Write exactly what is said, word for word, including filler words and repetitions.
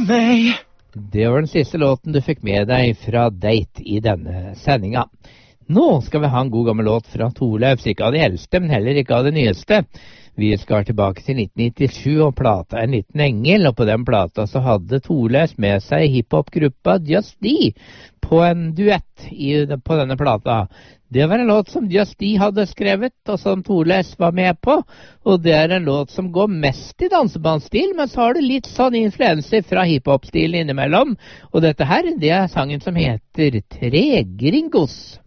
nei. Det var den siste låten du fikk med deg fra Date i denne sendinga. Nå skal vi ha en god gammel låt fra Thorleifs, ikke av de eldste, men heller ikke av det nyeste. Vi skal tilbake til nitten nittisju og plata En liten engel, og på den plata så hadde Thorleifs med seg hiphop-gruppa Just D på en duett i, på denne plata. Det var en låt som Just D hadde skrevet, og som Thorleifs var med på, og det er en låt som går mest i dansebandstil, men så har det litt sånn influenser fra hiphop-stilen innimellom, og dette her, det er sangen som heter Tre Gringos.